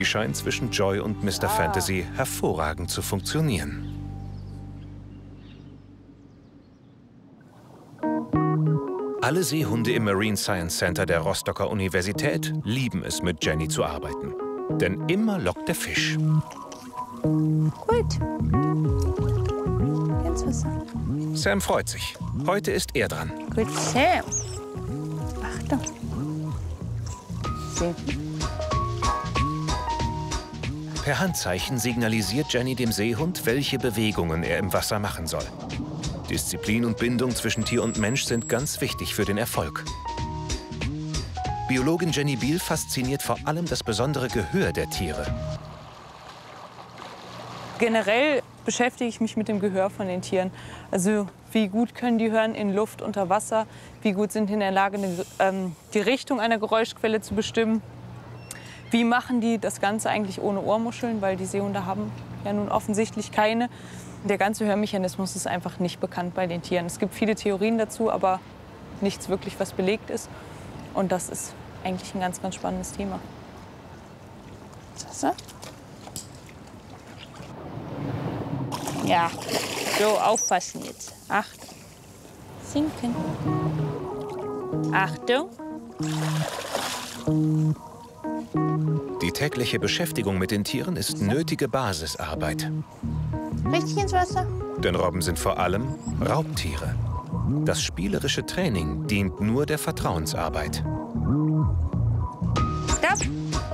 scheint zwischen Joy und Mr. Fantasy hervorragend zu funktionieren. Alle Seehunde im Marine Science Center der Rostocker Universität lieben es, mit Jenny zu arbeiten. Denn immer lockt der Fisch. Gut. Ins Wasser. Sam freut sich. Heute ist er dran. Gut, Sam. Achtung. So. Per Handzeichen signalisiert Jenny dem Seehund, welche Bewegungen er im Wasser machen soll. Disziplin und Bindung zwischen Tier und Mensch sind ganz wichtig für den Erfolg. Biologin Jenny Biel fasziniert vor allem das besondere Gehör der Tiere. Generell beschäftige ich mich mit dem Gehör von den Tieren. Also wie gut können die hören in Luft, unter Wasser? Wie gut sind die in der Lage, die Richtung einer Geräuschquelle zu bestimmen? Wie machen die das Ganze eigentlich ohne Ohrmuscheln? Weil die Seehunde haben ja nun offensichtlich keine. Der ganze Hörmechanismus ist einfach nicht bekannt bei den Tieren. Es gibt viele Theorien dazu, aber nichts wirklich, was belegt ist. Und das ist eigentlich ein ganz, ganz spannendes Thema. Wasser. Ja, so aufpassen jetzt. Achtung. Sinken. Achtung. Die tägliche Beschäftigung mit den Tieren ist nötige Basisarbeit. Richtig ins Wasser. Denn Robben sind vor allem Raubtiere. Das spielerische Training dient nur der Vertrauensarbeit. Stopp.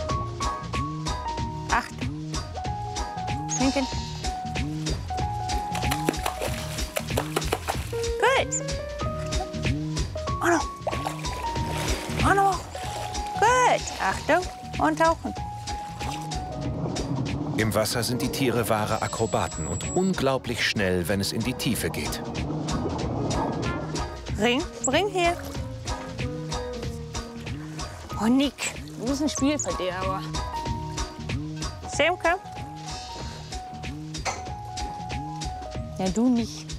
Achtung. Sinken. Gut. Oh no. Oh no. Gut. Achtung. Und tauchen. Im Wasser sind die Tiere wahre Akrobaten und unglaublich schnell, wenn es in die Tiefe geht. Ring, bring her. Oh, Nick, du bist ein Spielverderber. Sam, komm. Ja, du nicht.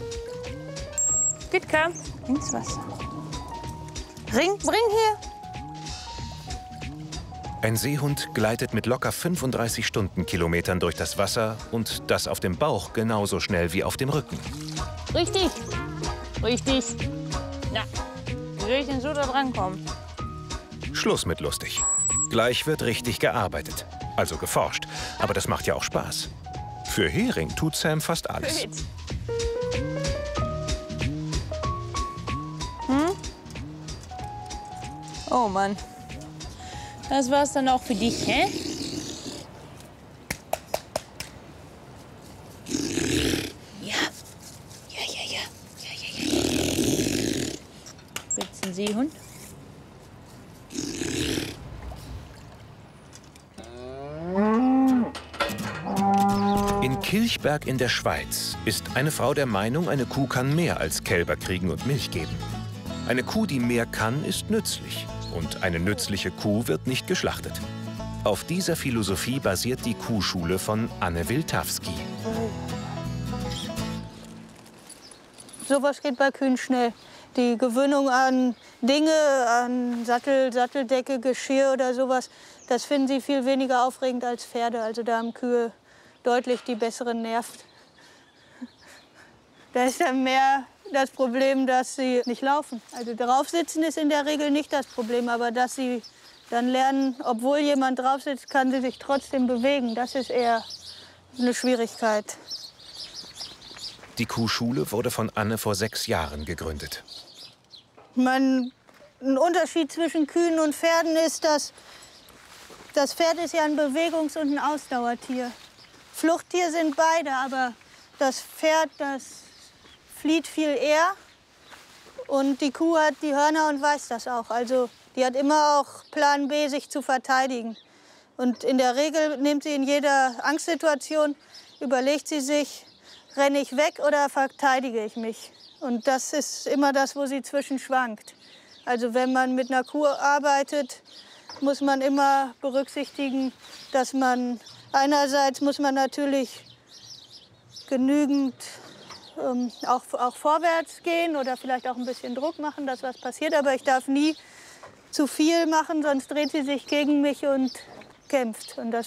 Gut, komm. Ins Wasser. Ring, bring her. Ein Seehund gleitet mit locker 35 Stundenkilometern durch das Wasser und das auf dem Bauch genauso schnell wie auf dem Rücken. Richtig. Richtig. Na, wie soll ich denn so da dran kommen? Schluss mit lustig. Gleich wird richtig gearbeitet. Also geforscht. Aber das macht ja auch Spaß. Für Hering tut Sam fast alles. Gut. Hm? Oh Mann. Das war's dann auch für dich, hä? Ja. Ja, ja, ja. Ja, ja, ja. Willst du einen Seehund? In Kilchberg in der Schweiz ist eine Frau der Meinung, eine Kuh kann mehr als Kälber kriegen und Milch geben. Eine Kuh, die mehr kann, ist nützlich. Und eine nützliche Kuh wird nicht geschlachtet. Auf dieser Philosophie basiert die Kuhschule von Anne Wiltawski. Sowas geht bei Kühen schnell. Die Gewöhnung an Dinge, an Satteldecke, Geschirr oder sowas, das finden sie viel weniger aufregend als Pferde. Also da haben Kühe deutlich die besseren Nerven. Da ist dann mehr das Problem, dass sie nicht laufen. Also drauf sitzen ist in der Regel nicht das Problem, aber dass sie dann lernen, obwohl jemand drauf sitzt, kann sie sich trotzdem bewegen. Das ist eher eine Schwierigkeit. Die Kuhschule wurde von Anne vor 6 Jahren gegründet. Ein Unterschied zwischen Kühen und Pferden ist, dass das Pferd ist ja ein Bewegungs- und ein Ausdauertier. Fluchttier sind beide, aber das Pferd, das flieht viel eher und die Kuh hat die Hörner und weiß das auch. Also die hat immer auch Plan B, sich zu verteidigen. Und in der Regel nimmt sie in jeder Angstsituation, überlegt sie sich, renne ich weg oder verteidige ich mich. Und das ist immer das, wo sie zwischen schwankt. Also wenn man mit einer Kuh arbeitet, muss man immer berücksichtigen, dass man einerseits muss man natürlich genügend auch vorwärts gehen oder vielleicht auch ein bisschen Druck machen, dass was passiert. Aber ich darf nie zu viel machen, sonst dreht sie sich gegen mich und kämpft. Und das